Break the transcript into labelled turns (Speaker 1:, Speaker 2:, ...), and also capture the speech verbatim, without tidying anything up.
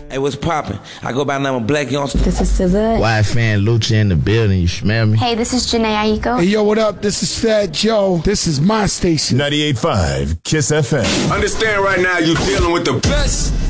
Speaker 1: Hey, what's poppin'? I go by the name of Black Youngster.
Speaker 2: This is SZA.
Speaker 3: Wide fan Lucha in the building, you smell me?
Speaker 4: Hey, this is Jhené Aiko.
Speaker 5: Hey, yo, what up? This is Fat Joe. This is my station.
Speaker 6: ninety-eight point five Kiss F M.
Speaker 7: Understand right now you're dealing with the best